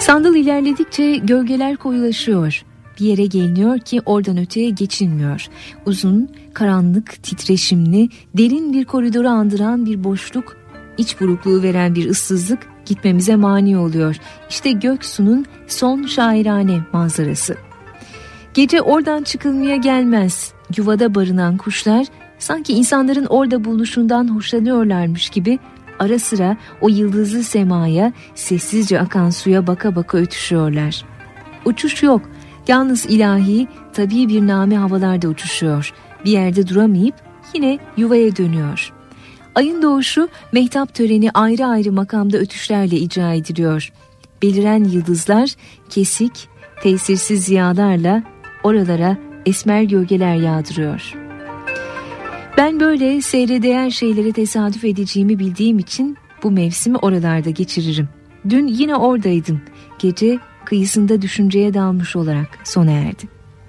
Sandal ilerledikçe gölgeler koyulaşıyor. Bir yere geliniyor ki oradan öteye geçilmiyor. Uzun, karanlık, titreşimli, derin bir koridoru andıran bir boşluk, iç burukluğu veren bir ıssızlık gitmemize mani oluyor. İşte Göksu'nun son şairane manzarası. Gece oradan çıkılmaya gelmez. Yuvada barınan kuşlar sanki insanların orada bulunuşundan hoşlanıyorlarmış gibi ara sıra o yıldızlı semaya, sessizce akan suya baka baka ötüşüyorlar. Uçuş yok. Yalnız ilahi, tabii bir name havalarda uçuşuyor. Bir yerde duramayıp yine yuvaya dönüyor. Ayın doğuşu, mehtap töreni ayrı ayrı makamda ötüşlerle icra ediliyor. Beliren yıldızlar kesik, tesirsiz ziyalarla oralara esmer gölgeler yağdırıyor. Ben böyle seyre değer şeylere tesadüf edeceğimi bildiğim için bu mevsimi oralarda geçiririm. Dün yine oradaydım. Gece kıyısında düşünceye dalmış olarak sona erdi.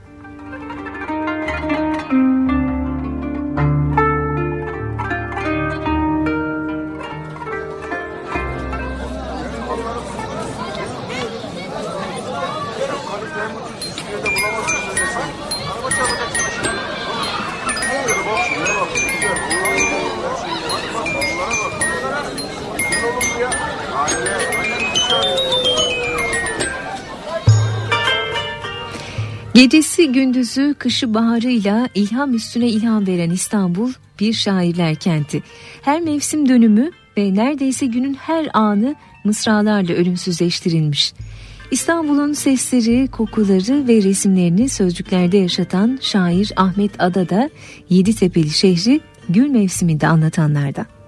Gecesi gündüzü, kışı baharıyla ilham üstüne ilham veren İstanbul bir şairler kenti. Her mevsim dönümü ve neredeyse günün her anı mısralarla ölümsüzleştirilmiş. İstanbul'un sesleri, kokuları ve resimlerini sözcüklerde yaşatan şair Ahmet Ada da Yeditepe'li şehri gül mevsiminde anlatanlardan.